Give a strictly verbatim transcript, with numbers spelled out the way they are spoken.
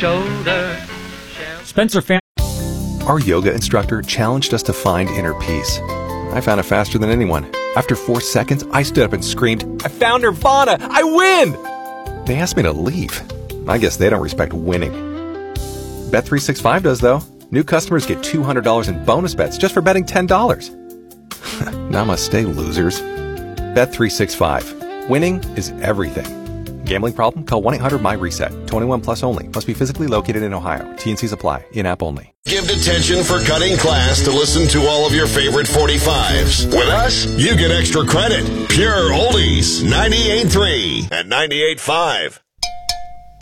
shoulder. Spencer Fan. Our yoga instructor challenged us to find inner peace. I found it faster than anyone. After four seconds, I stood up and screamed, "I found Nirvana! I win!" They asked me to leave. I guess they don't respect winning. Bet three sixty-five does, though. New customers get two hundred dollars in bonus bets just for betting ten dollars. Namaste, losers. Bet three sixty-five. Winning is everything. Gambling problem? Call one eight hundred M Y reset. twenty-one plus only. Must be physically located in Ohio. T and Cs apply. In-app only. Give detention for cutting class to listen to all of your favorite forty-fives. With us, you get extra credit. Pure Oldies, ninety-eight point three and ninety-eight point five.